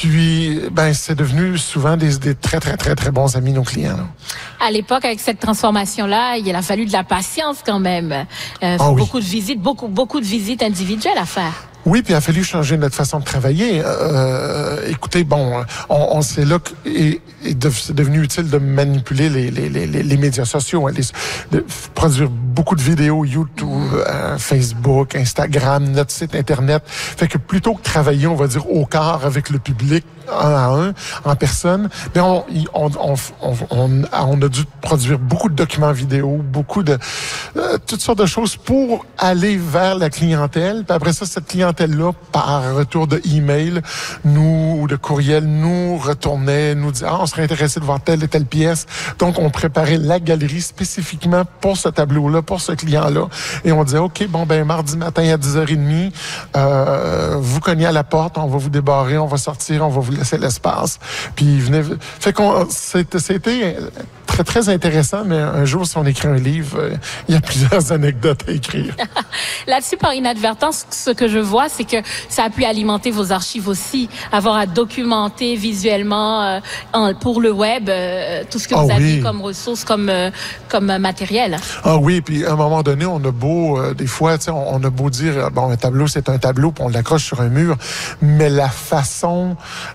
Puis, c'est devenu souvent des très, très, très, très bons amis, nos clients. Là. À l'époque, avec cette transformation-là, il a fallu de la patience quand même. Beaucoup de visites, beaucoup de visites individuelles à faire. Oui, puis il a fallu changer notre façon de travailler. Écoutez, c'est là que c'est devenu utile de manipuler les médias sociaux, de produire beaucoup de vidéos YouTube, Facebook, Instagram, notre site Internet. Fait que plutôt que travailler, on va dire, au quart avec le public, un à un, en personne, on a dû produire beaucoup de documents vidéo, beaucoup de toutes sortes de choses pour aller vers la clientèle. Puis après ça, cette clientèle-là, par retour de email, ou de courriel, nous retournait, nous disait, on serait intéressé de voir telle et telle pièce. Donc, on préparait la galerie spécifiquement pour ce tableau-là, pour ce client-là. Et on disait, OK, mardi matin à 10h30, vous cognez à la porte, on va vous débarrer, on va sortir, on va vous laisser l'espace. Puis, venez. Fait c'était très, très intéressant, mais un jour, si on écrit un livre, il y a plusieurs anecdotes à écrire. Là-dessus, par inadvertance, ce que je vois, c'est que ça a pu alimenter vos archives aussi, avoir à documenter visuellement pour le web tout ce que vous aviez comme ressources, comme matériel. Ah oui, puis à un moment donné, on a beau, des fois, on a beau dire, un tableau, c'est un tableau, puis on l'accroche sur un mur, mais la façon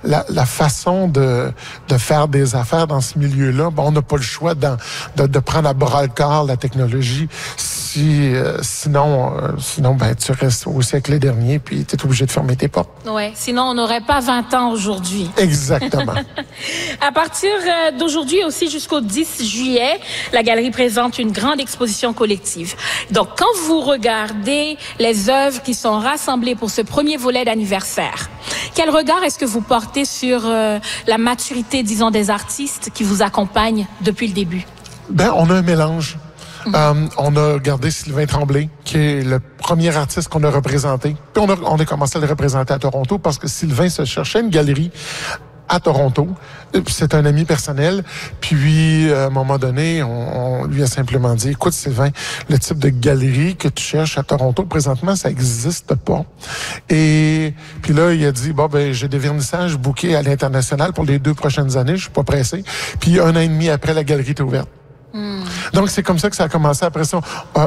de faire des affaires dans ce milieu-là, on n'a pas le choix de prendre à bras-le-corps la technologie. Sinon, tu restes au siècle dernier, puis tu es obligé de fermer tes portes. Ouais, sinon on n'aurait pas 20 ans aujourd'hui. Exactement. À partir d'aujourd'hui aussi jusqu'au 10 juillet, la galerie présente une grande exposition collective. Donc, quand vous regardez les œuvres qui sont rassemblées pour ce premier volet d'anniversaire, quel regard est-ce que vous portez sur la maturité, disons, des artistes qui vous accompagnent depuis le début? On a un mélange. On a regardé Sylvain Tremblay, qui est le premier artiste qu'on a représenté. Puis on a commencé à le représenter à Toronto parce que Sylvain se cherchait une galerie à Toronto. C'est un ami personnel. Puis, à un moment donné, on lui a simplement dit, écoute, Sylvain, le type de galerie que tu cherches à Toronto, présentement, ça n'existe pas. Et puis là, il a dit, j'ai des vernissages bookés à l'international pour les 2 prochaines années. Je suis pas pressé. Puis, 1 an et demi après, la galerie était ouverte. Donc, c'est comme ça que ça a commencé. Après ça,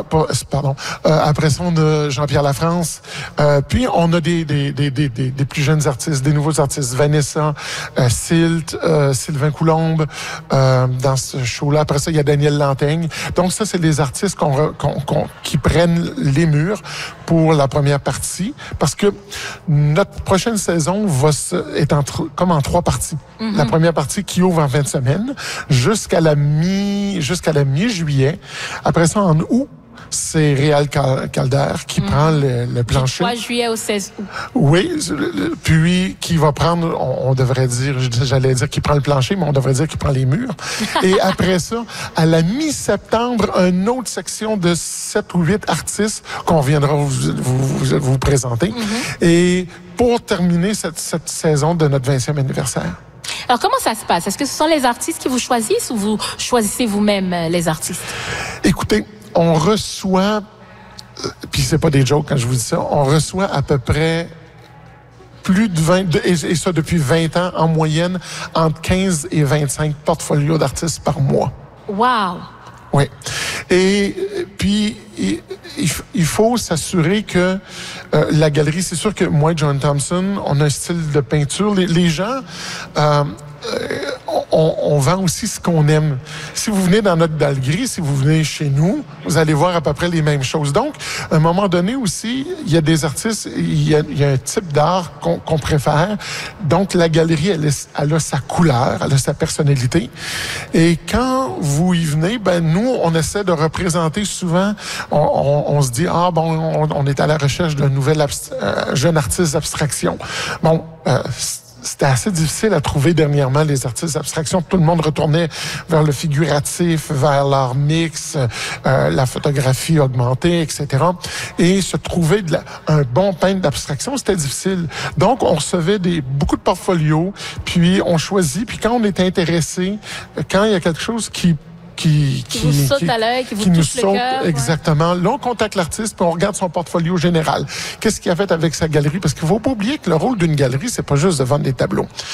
on a Jean-Pierre Lafrance. Puis, on a des plus jeunes artistes, des nouveaux artistes. Vanessa, Silt, Sylvain Coulombe, dans ce show-là. Après ça, il y a Daniel Lantaigne. Donc, ça, c'est des artistes qui prennent les murs pour la première partie. Parce que notre prochaine saison est comme en 3 parties. Mm-hmm. La première partie qui ouvre en fin de semaine jusqu'à la mi-juillet. Après ça, en août, c'est Réal Calder qui prend le plancher. Du 3 juillet au 16 août. Oui, puis qui va prendre, on devrait dire, j'allais dire qu'il prend le plancher, mais on devrait dire qu'il prend les murs. Et après ça, à la mi-septembre, une autre section de 7 ou 8 artistes qu'on viendra vous présenter. Mm-hmm. Et pour terminer cette saison de notre 20e anniversaire. Alors, comment ça se passe? Est-ce que ce sont les artistes qui vous choisissent ou vous choisissez vous-même les artistes? Écoutez, on reçoit, puis c'est pas des jokes quand je vous dis ça, on reçoit à peu près plus de 20, et ça depuis 20 ans, en moyenne, entre 15 et 25 portfolios d'artistes par mois. Wow! Oui. Et puis, il faut s'assurer que la galerie, c'est sûr que moi et John Thompson, on a un style de peinture. Les gens, on vend aussi ce qu'on aime. Si vous venez dans notre galerie, si vous venez chez nous, vous allez voir à peu près les mêmes choses. Donc, à un moment donné aussi, il y a des artistes, il y a un type d'art qu'on préfère. Donc, la galerie, elle a sa couleur, elle a sa personnalité. Et quand vous y venez, nous, on essaie de représenter souvent, on se dit, on est à la recherche d'un nouvel jeune artiste d'abstraction. C'était assez difficile à trouver dernièrement, les artistes d'abstraction. Tout le monde retournait vers le figuratif, vers l'art mix, la photographie augmentée, etc. Et se trouver un bon peintre d'abstraction, c'était difficile. Donc, on recevait beaucoup de portfolios, puis on choisit, puis quand on est intéressé, quand il y a quelque chose qui vous saute à l'œil, qui vous touche le cœur. Exactement. Là, on contacte l'artiste, puis on regarde son portfolio général. Qu'est-ce qu'il a fait avec sa galerie? Parce qu'il ne faut pas oublier que le rôle d'une galerie, c'est pas juste de vendre des tableaux.